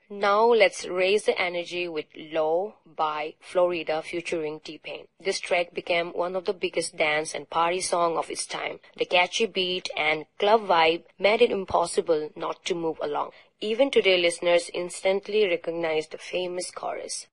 Now let's raise the energy with Low by Florida featuring T-Pain. This track became one of the biggest dance and party song of its time. The catchy beat and club vibe made it impossible not to move along. Even today, listeners instantly recognize the famous chorus.